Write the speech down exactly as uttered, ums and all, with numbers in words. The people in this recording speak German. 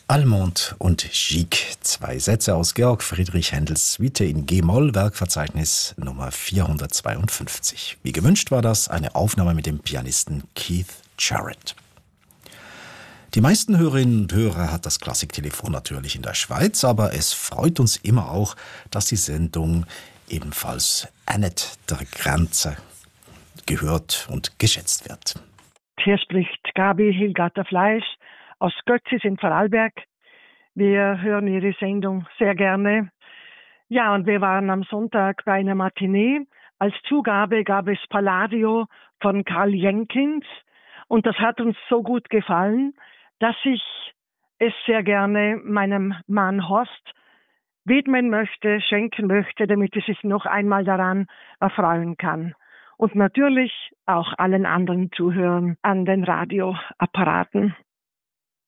Allemande und Gigue, zwei Sätze aus Georg Friedrich Händels Suite in G-Moll, Werkverzeichnis Nummer vierhundertzweiundfünfzig. Wie gewünscht war das eine Aufnahme mit dem Pianisten Keith Jarrett. Die meisten Hörerinnen und Hörer hat das Klassiktelefon natürlich in der Schweiz, aber es freut uns immer auch, dass die Sendung ebenfalls annett der Grenze gehört und geschätzt wird. Hier spricht Gabi Hilgarter Fleisch aus Götzis in Vorarlberg. Wir hören Ihre Sendung sehr gerne. Ja, und wir waren am Sonntag bei einer Matinee. Als Zugabe gab es Palladio von Karl Jenkins. Und das hat uns so gut gefallen, dass ich es sehr gerne meinem Mann Horst widmen möchte, schenken möchte, damit er sich noch einmal daran erfreuen kann. Und natürlich auch allen anderen Zuhörern an den Radioapparaten.